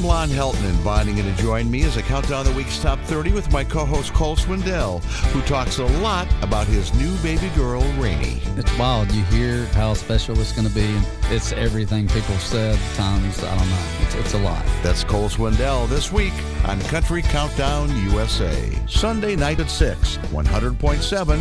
I'm Lon Helton, inviting you to join me as I count down the week's top 30 with my co-host Cole Swindell, who talks a lot about his new baby girl, Rainey. It's wild. You hear how special it's going to be, and it's everything people said times, I don't know. It's a lot. That's Cole Swindell this week on Country Countdown USA. Sunday night at 6, 100.7